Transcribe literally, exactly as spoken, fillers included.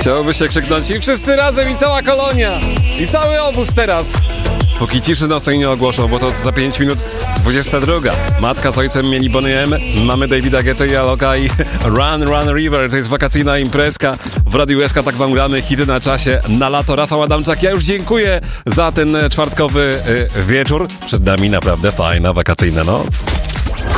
Chciałoby się krzyknąć i wszyscy razem, i cała kolonia, i cały obóz teraz. Póki ciszy nocnej nie ogłoszą, bo to za pięć minut dwudziesta druga. Matka z ojcem mieli Boney M, mamy Davida Guetta i Aloka i Run, Run River. To jest wakacyjna imprezka. W Radiu S K tak wam gramy, hity na czasie, na lato. Rafał Adamczak, ja już dziękuję za ten czwartkowy y, wieczór. Przed nami naprawdę fajna, wakacyjna noc.